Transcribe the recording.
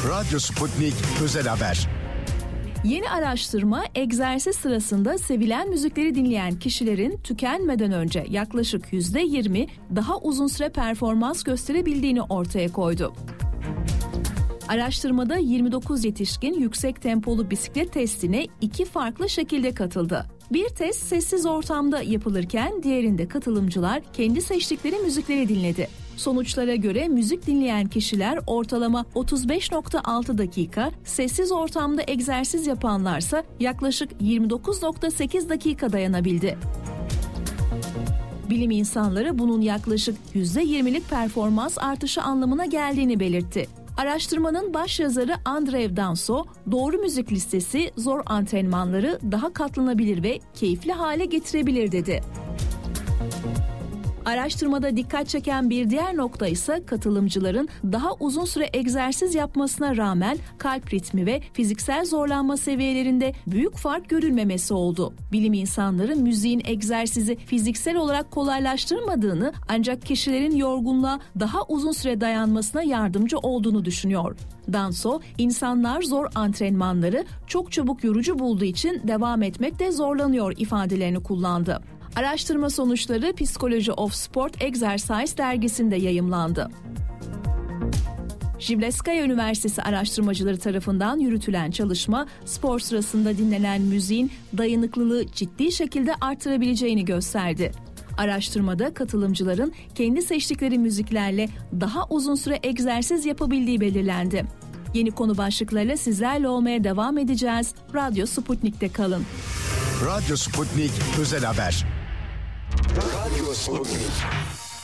Radyo Sputnik Özel Haber. Yeni araştırma, egzersiz sırasında sevilen müzikleri dinleyen kişilerin tükenmeden önce yaklaşık %20 daha uzun süre performans gösterebildiğini ortaya koydu. Araştırmada 29 yetişkin yüksek tempolu bisiklet testine 2 farklı şekilde katıldı. Bir test sessiz ortamda yapılırken diğerinde katılımcılar kendi seçtikleri müzikleri dinledi. Sonuçlara göre müzik dinleyen kişiler ortalama 35.6 dakika, sessiz ortamda egzersiz yapanlarsa yaklaşık 29.8 dakika dayanabildi. Bilim insanları bunun yaklaşık %20'lik performans artışı anlamına geldiğini belirtti. Araştırmanın başyazarı Andrew Danso, doğru müzik listesi zor antrenmanları daha katlanabilir ve keyifli hale getirebilir dedi. Araştırmada dikkat çeken bir diğer nokta ise katılımcıların daha uzun süre egzersiz yapmasına rağmen kalp ritmi ve fiziksel zorlanma seviyelerinde büyük fark görülmemesi oldu. Bilim insanları müziğin egzersizi fiziksel olarak kolaylaştırmadığını ancak kişilerin yorgunluğa daha uzun süre dayanmasına yardımcı olduğunu düşünüyor. Danso, insanlar zor antrenmanları çok çabuk yorucu bulduğu için devam etmekte zorlanıyor ifadelerini kullandı. Araştırma sonuçları Psychology of Sport Exercise dergisinde yayımlandı. Jivlevskaya Üniversitesi araştırmacıları tarafından yürütülen çalışma, spor sırasında dinlenen müziğin dayanıklılığı ciddi şekilde artırabileceğini gösterdi. Araştırmada katılımcıların kendi seçtikleri müziklerle daha uzun süre egzersiz yapabildiği belirlendi. Yeni konu başlıklarıyla sizlerle olmaya devam edeceğiz. Radyo Sputnik'te kalın. Radyo Sputnik Özel Haber. Radyo Sputnik.